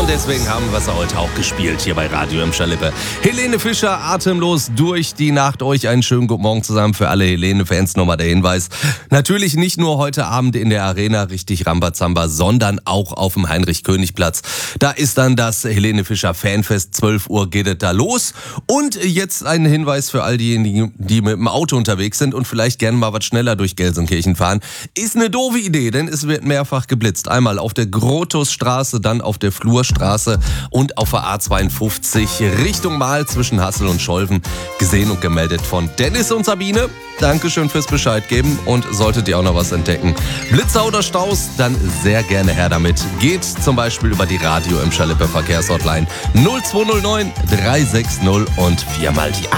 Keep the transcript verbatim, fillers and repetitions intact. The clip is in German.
Und deswegen haben wir es heute auch gespielt hier bei Radio Emscher Lippe. Helene Fischer, atemlos durch die Nacht. Euch einen schönen guten Morgen zusammen für alle Helene-Fans. Nochmal der Hinweis. Natürlich nicht nur heute Abend in der Arena richtig Rambazamba, sondern auch auf dem Heinrich-König-Platz. Da ist dann das Helene Fischer Fanfest. zwölf Uhr geht es da los. Und jetzt ein Hinweis für all diejenigen, die mit dem Auto unterwegs sind und vielleicht gerne mal was schneller durch Gelsenkirchen fahren. Ist eine doofe Idee, denn es wird mehrfach geblitzt. Einmal auf der Grotusstraße, dann auf der Flurstraße und auf der A zweiundfünfzig Richtung Mahl zwischen Hassel und Scholven. Gesehen und gemeldet von Dennis und Sabine. Dankeschön fürs Bescheid geben und solltet ihr auch noch was entdecken, Blitzer oder Staus, dann sehr gerne her damit. Geht zum Beispiel über die Radio Emscher Lippe Verkehrshotline null zwei null neun drei sechs null und viermal die